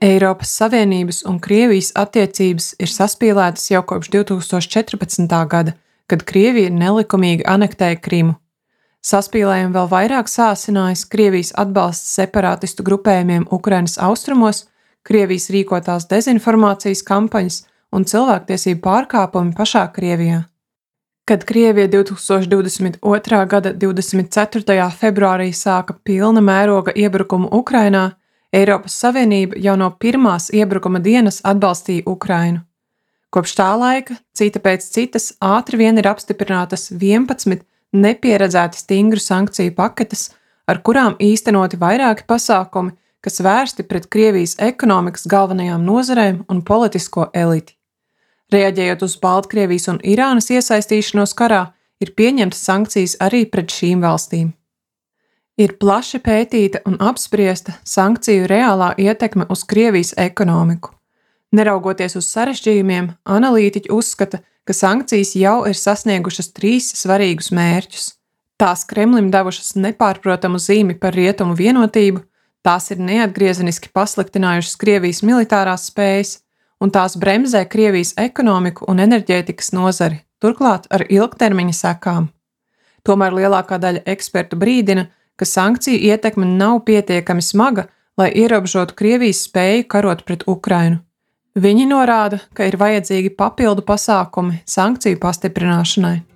Eiropas Savienības un Krievijas attiecības ir saspīlētas jau kopš 2014. gada, kad Krievija nelikumīgi anektēja Krimu. Saspīlējumu vēl vairāk sāsinājis Krievijas atbalsts separātistu grupējumiem Ukrainas austrumos, Krievijas rīkotās dezinformācijas kampaņas un cilvēktiesību pārkāpumi pašā Krievijā. Kad Krievija 2022. gada 24. februārī sāka pilna mēroga iebrukumu Ukrainā, Eiropas Savienība jau no pirmās iebrukuma dienas atbalstīja Ukrainu. Kopš tā laika, cita pēc citas, ātri vien ir apstiprinātas 11 nepieredzēti stingru sankciju paketes, ar kurām īstenoti vairāki pasākumi, kas vērsti pret Krievijas ekonomikas galvenajām nozarēm un politisko eliti. Reaģējot uz Baltkrievijas un Irānas iesaistīšanos karā, ir pieņemtas sankcijas arī pret šīm valstīm. Ir plaši pētīta un apspriesta sankciju reālā ietekme uz Krievijas ekonomiku. Neraugoties uz sarežģījumiem, analītiķi uzskata, ka sankcijas jau ir sasniegušas 3 svarīgus mērķus. Tās Kremlim devušas nepārprotamu zīmi par rietumu vienotību, tās ir neatgriezeniski pasliktinājušas Krievijas militārās spējas, un tās bremzē Krievijas ekonomiku un enerģētikas nozari, turklāt ar ilgtermiņa sekām. Tomēr lielākā daļa ekspertu brīdina, ka sankciju ietekme nav pietiekami smaga, lai ierobežotu Krievijas spēju karot pret Ukrainu. Viņi norāda, ka ir vajadzīgi papildu pasākumi sankciju pastiprināšanai.